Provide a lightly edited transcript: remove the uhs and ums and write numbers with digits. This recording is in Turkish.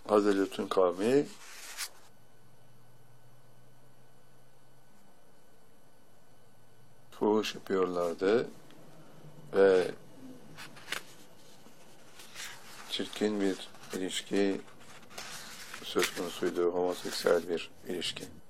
Hazreti Lut'un kavmi fuhuş yapıyorlardı ve çirkin bir ilişki söz konusuydu, homoseksüel bir ilişki.